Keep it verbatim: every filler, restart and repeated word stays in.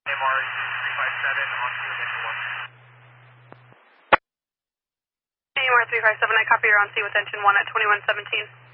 A M R three five seven on to engine one. A M R three five seven, I copy, you're on C with engine one at twenty-one seventeen.